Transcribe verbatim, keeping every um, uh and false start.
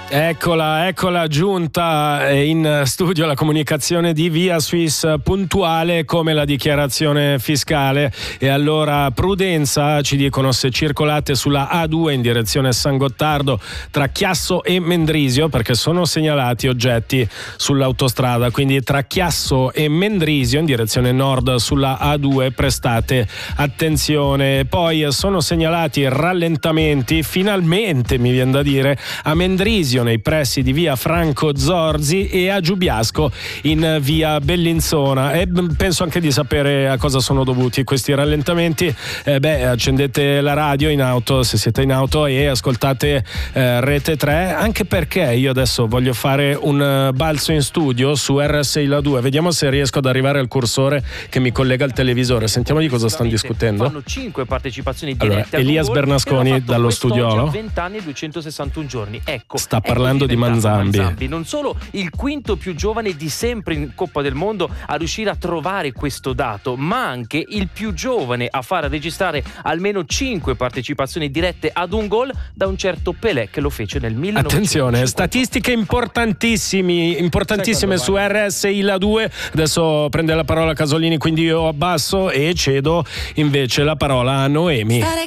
Eccola, eccola giunta in studio la comunicazione di Via Swiss, puntuale come la dichiarazione fiscale. E allora prudenza, ci dicono se circolate sulla A due in direzione San Gottardo tra Chiasso e Mendrisio, perché sono segnalati oggetti sull'autostrada, quindi tra Chiasso e Mendrisio in direzione nord sulla A due prestate attenzione. Poi sono segnalati rallentamenti, finalmente mi viene da dire, a Mendrisio nei pressi di via Franco Zorzi e a Giubiasco in via Bellinzona. E penso anche di sapere a cosa sono dovuti questi rallentamenti. Eh, beh, accendete la radio in auto, se siete in auto, e ascoltate eh, Rete tre, anche perché io adesso voglio fare un uh, balzo in studio su R S I La due. Vediamo se riesco ad arrivare al cursore che mi collega al televisore. Sentiamo di cosa stanno discutendo. Fanno cinque partecipazioni allora, dirette. Elias Bernasconi dallo studiolo. venti anni e duecentosessantuno giorni. Ecco, sta parlando di Manzambi. Manzambi, non solo il quinto più giovane di sempre in Coppa del Mondo a riuscire a trovare questo dato, ma anche il più giovane a far registrare almeno cinque partecipazioni dirette ad un gol da un certo Pelé, che lo fece nel millenovecentocinquanta. Attenzione, statistiche importantissimi, importantissime su R S I La due. Adesso prende la parola Casolini, quindi io abbasso e cedo invece la parola a Noemi.